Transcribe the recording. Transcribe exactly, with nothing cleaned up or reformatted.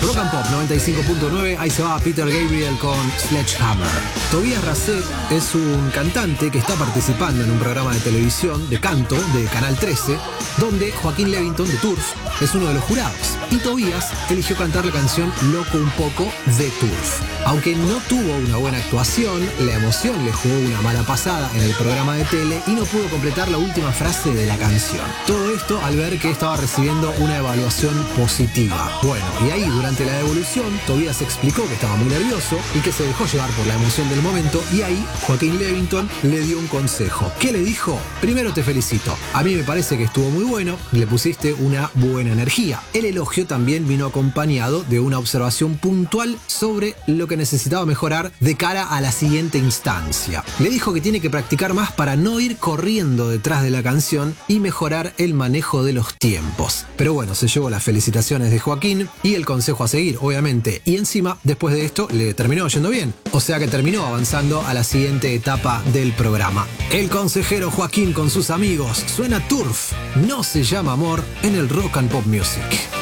Rock and Pop noventa y cinco punto nueve, ahí se va Peter Gabriel con Sledgehammer. Tobias Rasset es un cantante que está participando en un programa de televisión de canto de Canal trece, donde Joaquín Levington de Turf es uno de los jurados. Y Tobias eligió cantar la canción Loco un poco de Turf. Aunque no tuvo una buena actuación, la emoción le jugó una mala pasada en el programa de tele y no pudo completar la última frase de la canción. Todo esto al ver que estaba recibiendo una evaluación positiva. Bueno, y ahí durante la devolución, Tobias explicó que estaba muy nervioso y que se dejó llevar por la emoción del momento, y ahí Joaquín Levington le dio un consejo. ¿Qué le dijo? Primero, te felicito. A mí me parece que estuvo muy bueno, le pusiste una buena energía. El elogio también vino acompañado de una observación puntual sobre lo que necesitaba mejorar de cara a la siguiente instancia. Le dijo que tiene que practicar más para no ir corriendo detrás de la canción y mejorar el manejo de los tiempos. Pero bueno, se llevó las felicitaciones de Joaquín y el consejo a seguir, obviamente. Y encima, después de esto, le terminó yendo bien. O sea que terminó avanzando a la siguiente etapa del programa. El consejero Joaquín con sus amigos. Suena Turf, No se llama amor, en el Rock and Pop Music.